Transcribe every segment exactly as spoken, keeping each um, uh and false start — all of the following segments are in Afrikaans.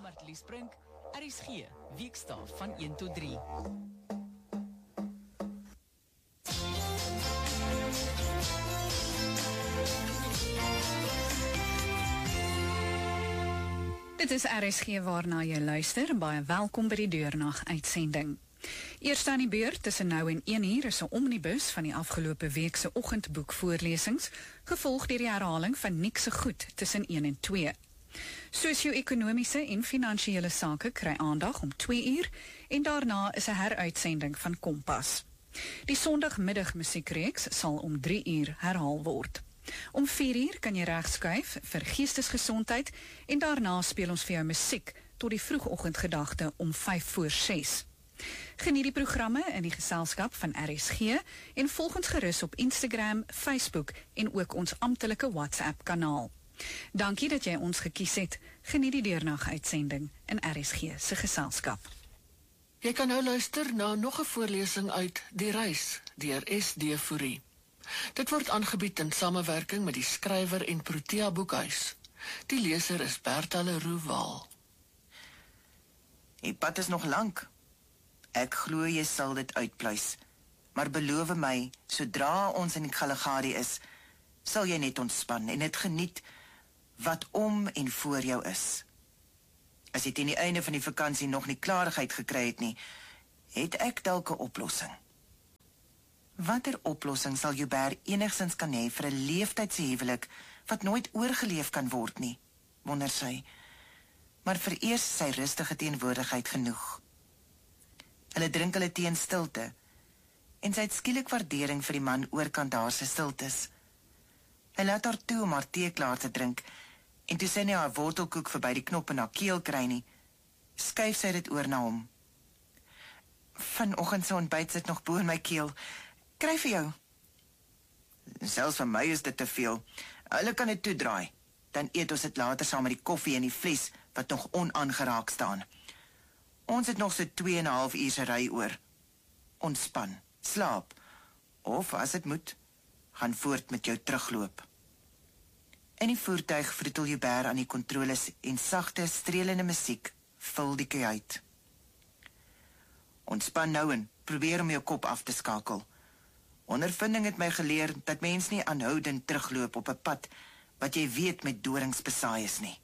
Martlies Brink, R S G, Weekstaaf van een tot drie. Dit is R S G waarna jy luister, baie welkom by die Deurnag uitsending. Eerst aan die beurt tussen nou en een uur is 'n omnibus van die afgelope week se oggendboekvoorlesings, gevolg deur die herhaling van Niek se goed tussen een en twee. Sosio-ekonomiese en finansiële sake kry aandag om twee uur en daarna is 'n heruitsending van Kompas. Die Sondagmiddag musiekreeks sal om drie uur herhaal word. Om vier uur kan jy regskuif vir geestesgesondheid en daarna speel ons vir jou musiek tot die vroegoggendgedagte om vyf voor ses. Geniet die programme in die geselskap van R S G en volg ons gerus op Instagram, Facebook en ook ons amptelike WhatsApp kanaal. Dankie dat jy ons gekies het. Geniet die Deurnag uitsending in R S G se geselskap. Jy kan nou luister na nog 'n voorlesing uit Die Reis deur S D Fourie. Dit word aangebied in samewerking met die skrywer en Protea Boekhuis. Die leser is Bertha Leroux Waal. Die pad is nog lank. Ek glo jy sal dit uitpluis. Maar beloof my, sodra ons in die Kalahari is, sal jy net ontspan en dit geniet wat om en voor jou is. As jy teen die einde van die vakansie nog nie klarigheid gekry het nie, het ek dalk 'n oplossing. Watter oplossing sal Joubert enigstens kan hê vir 'n leeftydse huwelik wat nooit oorgeleef kan word nie, wonder sy. Maar vereers sy rustige teenwoordigheid genoeg. Hulle drink hulle tee in stilte, en sy het skielik waardering vir die man oorkant haar se stiltes. Hy laat haar toe om haar tee klaar te drink, en toe sy nie haar wortelkoek verby die knop in haar keel kry nie, skuif sy dit oor na hom. Vanoggend se ontbyt sit nog bo in my keel. Kry vir jou. Selfs vir my is dit te veel. Hulle kan dit toedraai. Dan eet ons dit later saam met die koffie en die vlees wat nog onaangeraak staan. Ons het nog so twee en 'n half uur se ry oor. Ontspan, slaap, of as dit moet, gaan voort met jou terugloop. In die voertuig vroetel Joubert aan die kontroles en sagte, strelende musiek vul die kajuit. Ontspan nou en probeer om jou kop af te skakel. Ondervinding het my geleer dat mens nie aanhoudend terugloop op 'n pad wat jy weet met dorings besaai is nie.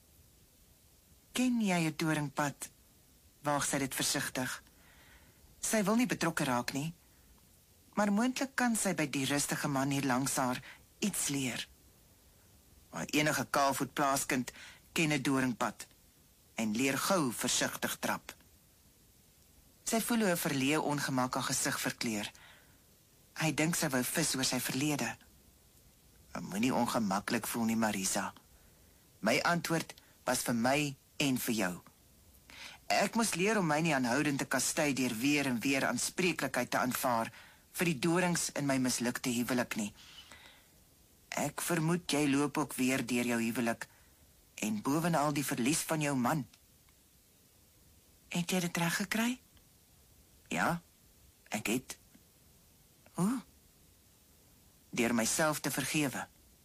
Ken jy 'n doringpad? Waag sy dit versigtig. Sy wil nie betrokke raak nie, maar moontlik kan sy by die rustige man hier langs haar iets leer. Maar enige kaalvoet plaaskind ken 'n doringpad en leer gou versigtig trap. Sy voel hoe 'n verleë ongemak haar gesig verkleur. Hy dink sy wou vis oor sy verlede. Moenie ongemaklik voel nie, Marisa. My antwoord was vir my en vir jou. Ek moes leer om my nie aanhoudend te kastei deur weer en weer aanspreeklikheid te aanvaar vir die dorings in my mislukte huwelik nie. Ek vermoed jy loop ook weer deur jou huwelik en bovenal die verlies van jou man. Het jy dit reg gekry? Ja, ek het. Hoe? Deur myself te vergewe.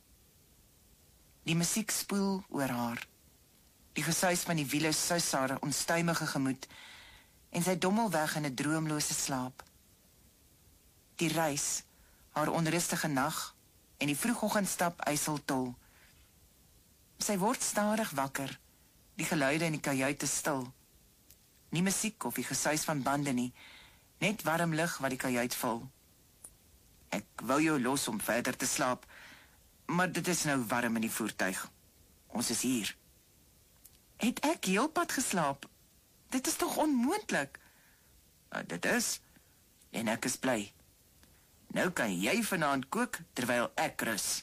Die musiek spoel oor haar. Die gesuis van die wiele suis haar onstuimige gemoed en sy dommel weg in 'n droomlose slaap. Die reis, haar onrustige nag en die vroegoggendstap eiseltol. Sy word stadig wakker, die geluide in die kajuit is stil. Nie musiek of die gesuis van bande nie, net warm lug wat die kajuit vul. Ek wou jou los om verder te slaap, maar dit is nou warm in die voertuig. Ons is hier. Het ek heel pad geslaap? Dit is toch onmoontlik? Nou, dit is, en ek is bly. Nou kan jy vanaand kook, terwyl ek rus.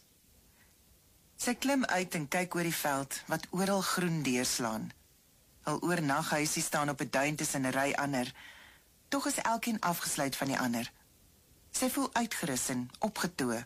Sy klim uit en kyk oor die veld, wat oral groen deurslaan. Al oornaghuisie staan op 'n duin tussen 'n ry ander, tog is elkeen afgesluit van die ander. Sy voel uitgerus en opgetoe.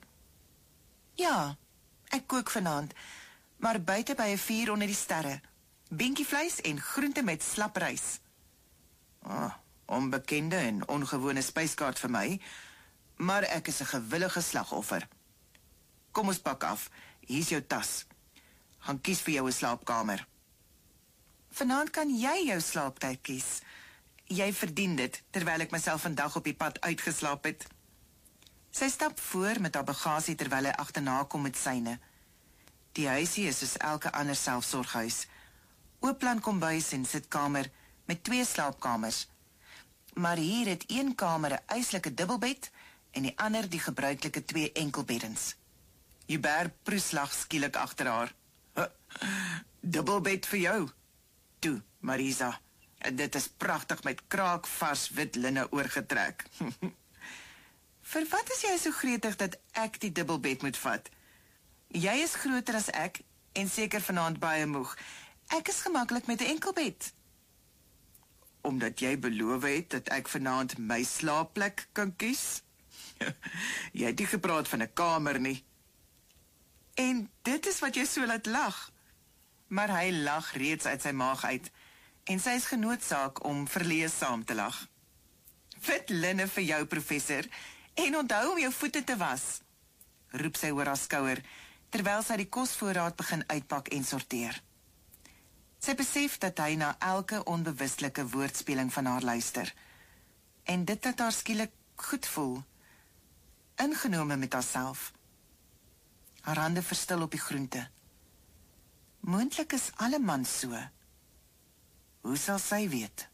Ja, ek kook vanaand, maar buite by 'n vuur onder die sterre. Binkievleis en groente met slaprys. Ah, onbekende en ongewone spyskaart vir my, maar ek is 'n gewillige slagoffer. Kom ons pak af, hier is jou tas. Gaan kies vir jou 'n slaapkamer. Vanaand kan jy jou slaaptyd kies. Jy verdien dit, terwyl ek myself vandag op die pad uitgeslaap het. Sy stap voor met haar bagasie terwyl hy agterna kom met syne. Die huisie is soos elke ander selfsorghuis. Oopplan kombuis en sitkamer met twee slaapkamers. Maar hier het een kamer 'n eislike dubbelbed en die ander die gebruikelike twee enkelbeddens. Hubert proeslag skielik agter haar. Dubbelbed vir jou. Toe, Marisa. Dit is pragtig met kraakvars wit linne oorgetrek. Vir wat is jy so gretig dat ek die dubbelbed moet vat? Jy is groter as ek en seker vanaand baie moeg. Ek is gemaklik met 'n enkelbed. Omdat jy beloof het dat ek vanaand my slaapplek kan kies? Jy het nie gepraat van 'n kamer nie. En dit is wat jy so laat lag. Maar hy lag reeds uit sy maag uit en sy is genoodsaak om verlees saam te lag. Wit linne vir jou, professor, en onthou om jou voete te was, roep sy oor haar skouer, terwyl sy die kosvoorraad begin uitpak en sorteer. Sy besef dat hy na elke onbewustelike woordspeling van haar luister, en dit het haar skielik goed voel, ingenome met haarself. Haar hande verstil op die groente. Moontlik is alle mans so. Hoe sal sy weet?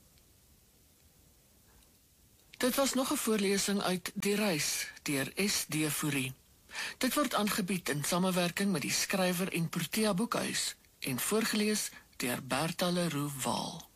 Dit was nog 'n voorlesing uit Die Reis deur S D Fourie. Dit word aangebied in samewerking met die skrywer en Protea Boekhuis en voorgeles deur Bertha Leroux Waal.